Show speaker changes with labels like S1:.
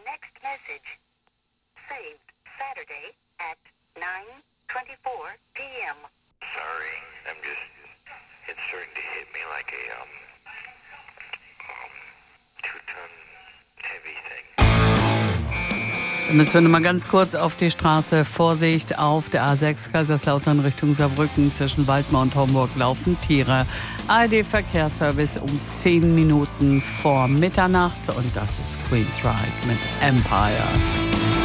S1: next message. Saved Saturday at 9:24 p.m.
S2: Sorry, it's starting to hit me like a, 2-ton heavy thing.
S3: Dann müssen wir noch mal ganz kurz auf die Straße. Vorsicht auf der A6 Kaiserslautern Richtung Saarbrücken. Zwischen Waldmar und Homburg laufen Tiere. ARD-Verkehrsservice um 10 Minuten vor Mitternacht. Und das ist Queensryche mit Empire.